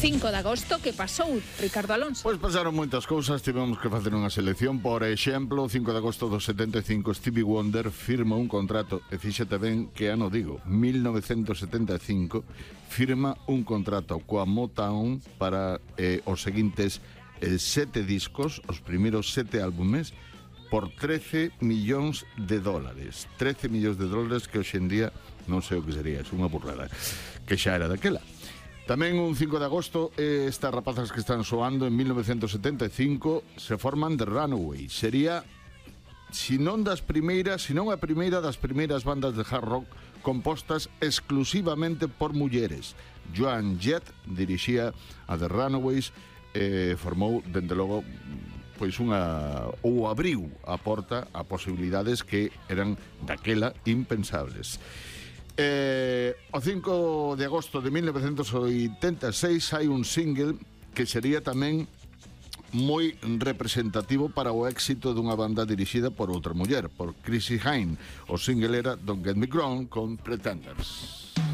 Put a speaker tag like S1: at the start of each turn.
S1: 5 de agosto, que pasou, Ricardo Alonso?
S2: Pois pasaron moitas cousas, tivemos que facer unha selección. Por exemplo, 5 de agosto do 75, Stevie Wonder firma un contrato, e fíxate ben que ano digo, 1975, firma un contrato coa Motown para os seguintes 7 discos, os primeiros 7 álbumes, por 13 millóns de dólares. 13 millóns de dólares que hoxe en día non sei o que sería, é unha burrada, que xa era daquela. Tamén un 5 de agosto, estas rapazas que están soando en 1975 se forman The Runaways. Sería, si non das primeiras, si non a primeira das primeiras bandas de hard rock compostas exclusivamente por mulleres. Joan Jett dirixía a The Runaways, formou, dende logo, pois ou abriu a porta a posibilidades que eran daquela impensables. O 5 de agosto de 1986 hai un single que sería tamén moi representativo para o éxito dunha banda dirixida por outra muller, por Chrissie Hynde. O single era Don't Get Me Wrong con Pretenders.